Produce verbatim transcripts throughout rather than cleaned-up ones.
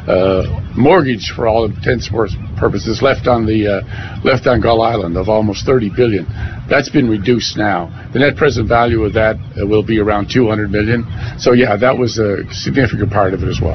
uh, mortgage, for all intents and purposes, left on the uh, left on Gull Island of almost thirty billion dollars. That's been reduced now. The net present value of that uh, will be around two hundred million dollars. So yeah, that was a significant part of it as well.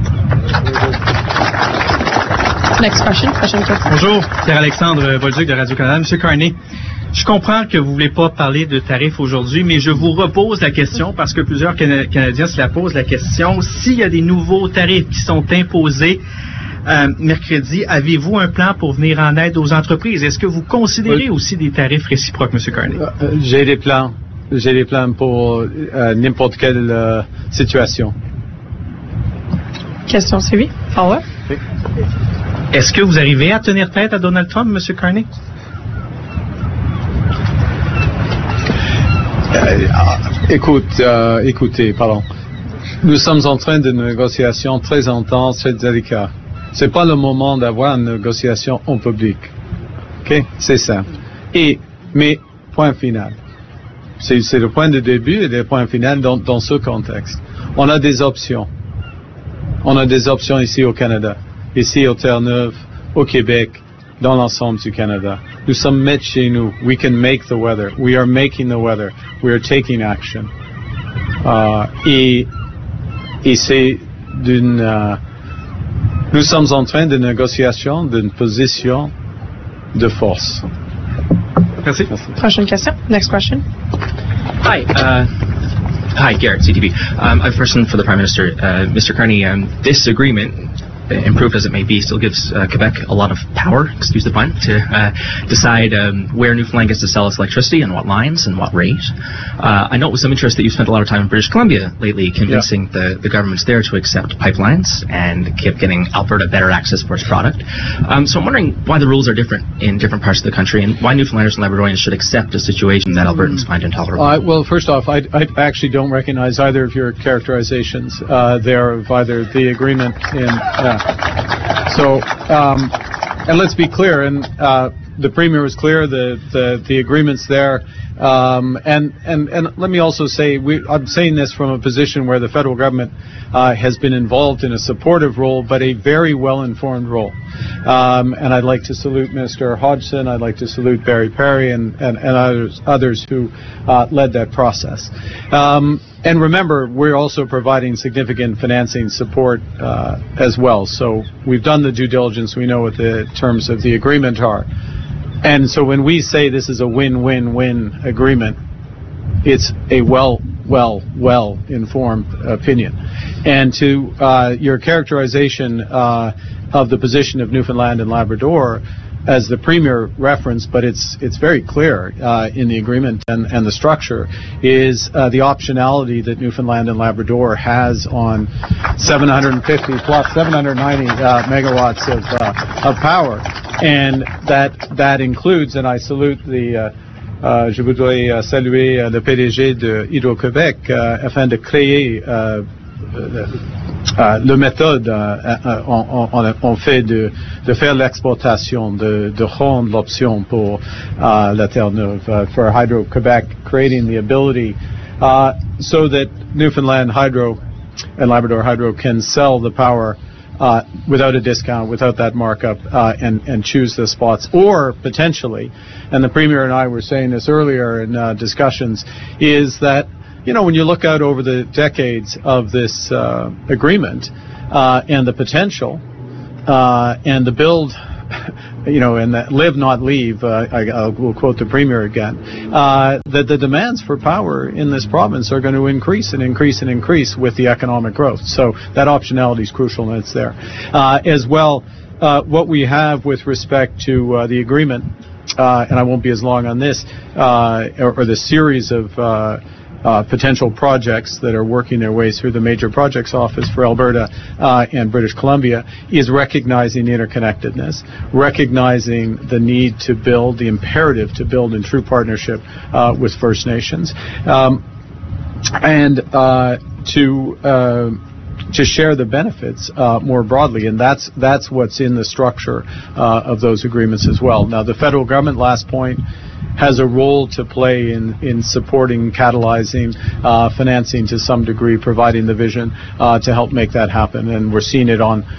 Next question. question Bonjour, Pierre-Alexandre Bolduc de Radio-Canada. Monsieur Carney, je comprends que vous ne voulez pas parler de tarifs aujourd'hui, mais je vous repose la question parce que plusieurs Canadiens se la posent la question. S'il y a des nouveaux tarifs qui sont imposés euh, mercredi, avez-vous un plan pour venir en aide aux entreprises? Est-ce que vous considérez oui. aussi des tarifs réciproques, Monsieur Carney? Euh, j'ai des plans. J'ai des plans pour euh, n'importe quelle euh, situation. Question suivie. Au revoir. Oui. Est-ce que vous arrivez à tenir tête à Donald Trump, M. Carney? Euh, écoute, euh, écoutez, pardon. Nous sommes en train de négociations très intenses, très délicates. C'est pas le moment d'avoir une négociation en public. Ok? C'est simple. Et, mais, point final. C'est, c'est le point de début et le point final dans, dans ce contexte. On a des options. On a des options ici au Canada. Ici au Terre-Neuve, au Québec, dans l'ensemble du Canada. Nous sommes maîtres chez nous. We can make the weather. We are making the weather. We are taking action. Uh, et, et c'est d'une... Uh, nous sommes en train de négociation d'une position de force. Merci. Merci. Prochaine question. Next question. Hi. Uh, hi, Garrett, C T V. Um, I have a question for the Prime Minister. Uh, Mister Carney, um, this agreement, improved as it may be, still gives uh, Quebec a lot of power, excuse the pun, to uh, decide um, where Newfoundland gets to sell its electricity and what lines and what rate. Uh, I note with some interest that you spent a lot of time in British Columbia lately convincing yeah. the, the governments there to accept pipelines and keep getting Alberta better access for its product. Um, so I'm wondering why the rules are different in different parts of the country and why Newfoundlanders and Labradorians should accept a situation that Albertans find intolerable. Uh, well, first off, I, I actually don't recognize either of your characterizations uh, there of either the agreement in... Uh, So, um, and let's be clear, and uh, the Premier was clear, the, the, the agreement's there, um, and, and, and let me also say, we, I'm saying this from a position where the federal government uh, has been involved in a supportive role, but a very well-informed role. Um, and I'd like to salute Mister Hodgson, I'd like to salute Barry Perry and, and, and others, others who uh, led that process. Um, And remember, we're also providing significant financing support uh, as well. So we've done the due diligence. We know what the terms of the agreement are. And so when we say this is a win-win-win agreement, it's a well, well, well-informed opinion. And to uh, your characterization uh, of the position of Newfoundland and Labrador, as the Premier referenced, but it's it's very clear uh, in the agreement and, and the structure, is uh, the optionality that Newfoundland and Labrador has on seven hundred fifty plus seven hundred ninety uh, megawatts of uh, of power, and that that includes, and I salute the. Uh, uh, je voudrais uh, saluer uh, le P D G de Hydro-Québec uh, afin de créer. Uh, Uh, le méthode, uh, on, on, on fait de, de faire l'exploitation, de, de rendre l'option pour uh, la Terre-Neuve, uh, for Hydro-Quebec, creating the ability uh, so that Newfoundland Hydro and Labrador Hydro can sell the power uh, without a discount, without that markup, uh, and, and choose the spots. Or potentially, and the Premier and I were saying this earlier in uh, discussions, is that you know, when you look out over the decades of this uh, agreement uh, and the potential uh, and the build, you know, and that live not leave, uh, I, I will quote the Premier again, uh, that the demands for power in this province are going to increase and increase and increase with the economic growth. So that optionality is crucial, and it's there. Uh, as well, uh, what we have with respect to uh, the agreement, uh, and I won't be as long on this, uh, or, or the series of uh, Uh, potential projects that are working their way through the Major Projects Office for Alberta uh, and British Columbia is recognizing interconnectedness, recognizing the need to build, the imperative to build in true partnership uh, with First Nations, um, and uh, to uh, to share the benefits uh, more broadly, and that's that's what's in the structure uh, of those agreements as well. Now, the federal government, last point, has a role to play in, in supporting, catalyzing, uh, financing to some degree, providing the vision uh, to help make that happen. And we're seeing it on